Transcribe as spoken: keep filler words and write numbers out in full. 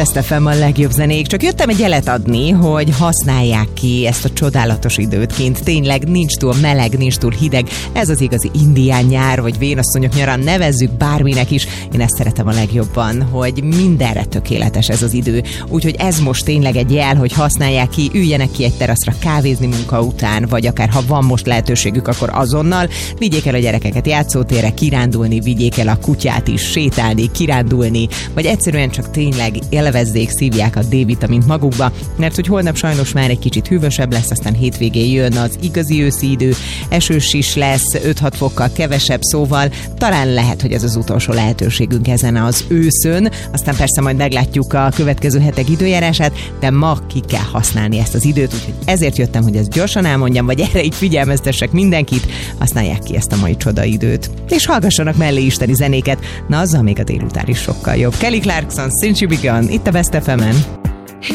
Best ef em a legjobb zenék. Csak jöttem egy jelet adni, hogy használják ki ezt a csodálatos időt kint. Tényleg nincs túl meleg, nincs túl hideg. Ez az igazi indián nyár, vagy vénasszonyok nyarán, nevezzük bárminek is. Én ezt szeretem a legjobban, hogy mindenre tökéletes ez az idő. Úgyhogy ez most tényleg egy jel, hogy használják ki, üljenek ki egy teraszra kávézni munka után, vagy akár ha van most lehetőségük, akkor azonnal vigyék el a gyerekeket játszótérre, kirándulni, vigyék el a kutyát is, sétálni, kirándulni, vagy egyszerűen csak tényleg élvezzék, szívják a D-vitamint magukba, mert hogy holnap sajnos már egy kicsit hűvösebb lesz, aztán hétvégén jön az igazi őszi idő, esős is lesz, öt-hat fokkal kevesebb, szóval talán lehet, hogy ez az utolsó lehetőségünk ezen az őszön, aztán persze majd meglátjuk a következő hetek időjárását, de ma ki kell használni ezt az időt, úgyhogy ezért jöttem, hogy ezt gyorsan elmondjam, vagy erre így figyelmeztessek mindenkit, használják ki ezt a mai csodaidőt. És hallgassanak mellé isteni zenéket, na azzal még a délután is sokkal jobb. Kelly Clarkson, Since You Begun, itt a Best ef emen.